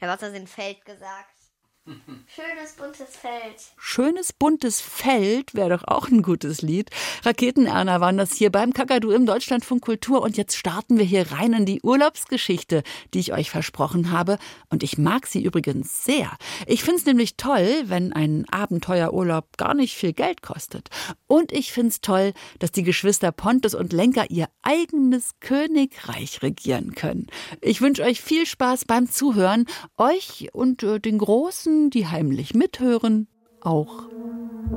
habe aus Versehen Feld gesagt. Schönes buntes Feld. Schönes buntes Feld wäre doch auch ein gutes Lied. Raketenerner waren das hier beim Kakadu im Deutschlandfunk Kultur. Und jetzt starten wir hier rein in die Urlaubsgeschichte, die ich euch versprochen habe. Und ich mag sie übrigens sehr. Ich finde es nämlich toll, wenn ein Abenteuerurlaub gar nicht viel Geld kostet. Und ich finde es toll, dass die Geschwister Pontus und Lenka ihr eigenes Königreich regieren können. Ich wünsche euch viel Spaß beim Zuhören. Euch und den Großen, die heimlich mithören, auch.